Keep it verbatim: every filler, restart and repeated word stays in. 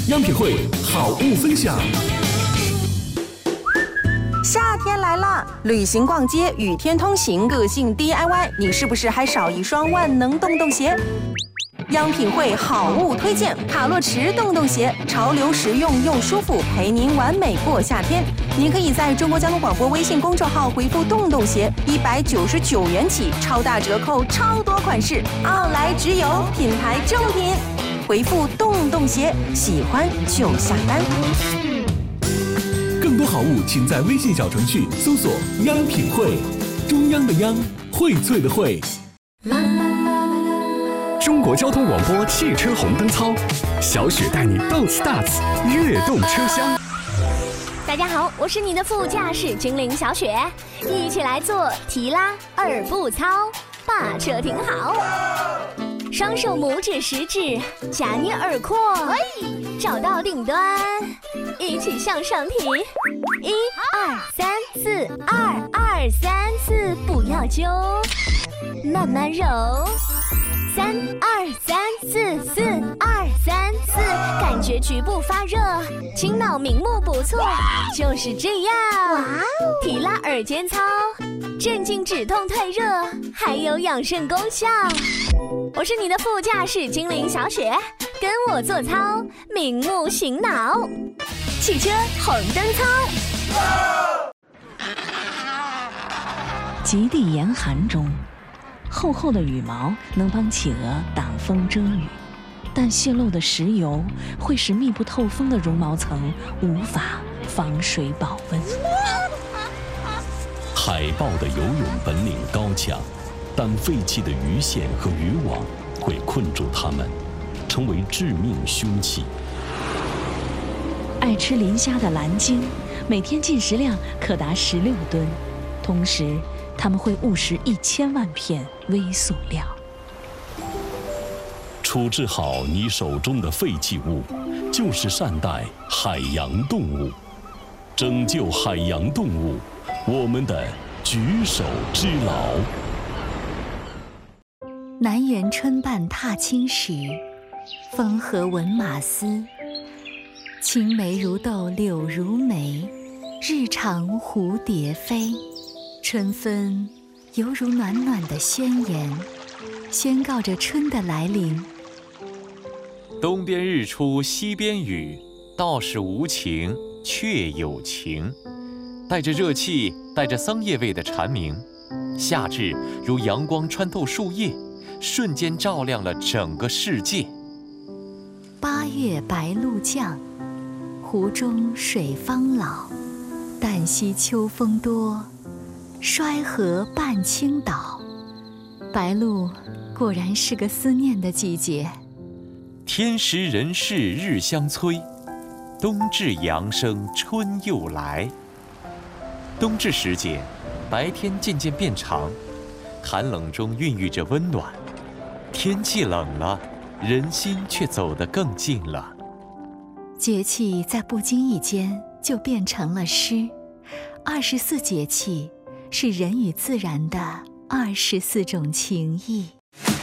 央品汇好物分享。 夏天来了，旅行逛街，雨天通行，个性 D I Y， 你是不是还少一双万能洞洞鞋？央品汇好物推荐，卡洛驰洞洞鞋，潮流实用又舒服，陪您完美过夏天。您可以在中国交通广播微信公众号回复洞洞鞋，一百九十九元起，超大折扣，超多款式，奥莱直邮，品牌正品。回复洞洞鞋，喜欢就下单。 更多好物，请在微信小程序搜索“央品汇”，中央的央，荟萃的荟。 中国交通广播汽车红灯操，小雪带你动 starts 跃动车厢。 大家好，我是你的副驾驶精灵小雪，一起来做提拉二步操，把车停好。双手拇指食指夹捏耳廓，找到顶端，一起向上提。一二三四，二二三四，不要揪，慢慢揉。三二三四，四二三四，感觉局部发热，清脑明目不错，就是这样。哇哦！提拉耳尖操，镇静止痛退热，还有养肾功效。我是你的副驾驶精灵小雪，跟我做操，明目醒脑。汽车红灯操。 极地严寒中，厚厚的羽毛能帮企鹅挡风遮雨，但泄漏的石油会使密不透风的绒毛层无法防水保温。 海豹的游泳本领高强，但废弃的鱼线和渔网会困住它们，成为致命凶器。 爱吃磷虾的蓝鲸，每天进食量可达十六吨，同时它们会误食一千万片微塑料。 处置好你手中的废弃物，就是善待海洋动物，拯救海洋动物，我们的举手之劳。 南园春半踏青时，风和闻马嘶。青梅如豆柳如眉，日长蝴蝶飞。春分犹如暖暖的宣言，宣告着春的来临。 东边日出西边雨，道是无晴却有晴。带着热气，带着桑叶味的蝉鸣，夏至如阳光穿透树叶，瞬间照亮了整个世界。 八月白露降，湖中水方老。旦夕秋风多，衰河半倾倒。白露果然是个思念的季节。 天时人事日相催，冬至阳生春又来。冬至时节，白天渐渐变长，寒冷中孕育着温暖。天气冷了，人心却走得更近了。 节气在不经意间就变成了诗。二十四节气是人与自然的二十四种情谊。